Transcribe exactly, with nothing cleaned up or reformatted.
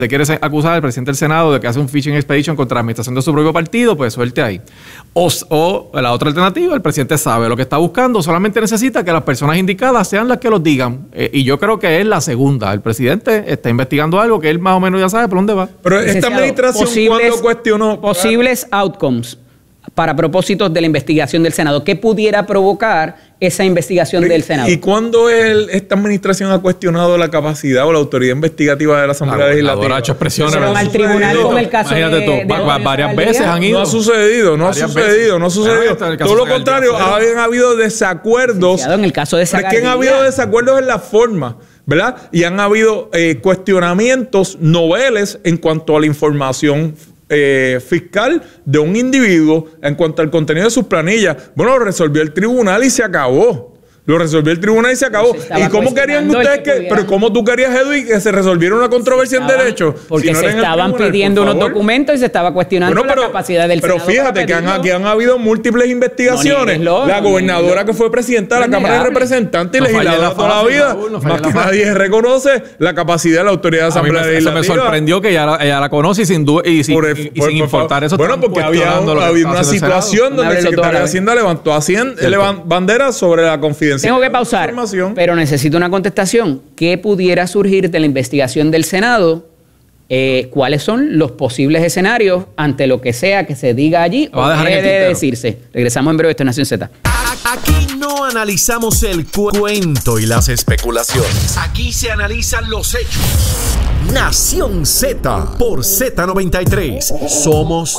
te quiere acusar al presidente del Senado de que hace un phishing expedition contra la administración de su propio partido, pues suelte ahí. O, o la otra alternativa, el presidente sabe lo que está buscando, solamente necesita que las personas indicadas sean las que lo digan. Eh, y yo creo que es la segunda. El presidente está investigando algo que él más o menos ya sabe por dónde va. Pero esta administración, ¿cuándo cuestionó? Posibles outcomes para propósitos de la investigación del Senado. ¿Qué pudiera provocar esa investigación del Senado? ¿Y cuándo el, esta administración ha cuestionado la capacidad o la autoridad investigativa de la Asamblea la Legislativa? Ha hecho expresiones. Pero al tribunal, como el caso Imagínate de, tú, de, va, de varias de veces han ido. No ha sucedido, no ha sucedido, veces. no ha sucedido. Ah, Todo lo contrario, habían habido desacuerdos. En el caso de Pero es que han habido desacuerdos en la forma, ¿verdad? Y han habido eh, cuestionamientos noveles en cuanto a la información Eh, fiscal de un individuo en cuanto al contenido de sus planillas. Bueno, lo resolvió el tribunal y se acabó. Lo resolvió el tribunal y se acabó. ¿Y cómo querían ustedes que, que pero cómo tú querías, Edwin, que se resolviera una controversia en derecho? Porque si no se estaban tribunal, pidiendo unos documentos y se estaba cuestionando bueno, pero, la capacidad del pero Senado. Pero fíjate que han, aquí han habido múltiples investigaciones. No, la no, gobernadora no, que fue presidenta de la Cámara de Representantes y no legisladora toda la vida, Raúl, no más que nadie reconoce la capacidad de la autoridad de la Asamblea Legislativa. Eso me sorprendió que ella la, ella la conoce y sin, y sin, por, y, por, y sin importar eso. Bueno, porque había, había una situación donde el secretario de Hacienda levantó bandera sobre la confidencialidad. Tengo que pausar. Pero necesito una contestación. ¿Qué pudiera surgir de la investigación del Senado? Eh, ¿Cuáles son los posibles escenarios ante lo que sea que se diga allí o deje de decirse? Regresamos en breve. Esto es Nación Z. Aquí no analizamos el cu cuento y las especulaciones. Aquí se analizan los hechos. Nación Z por Z noventa y tres. Somos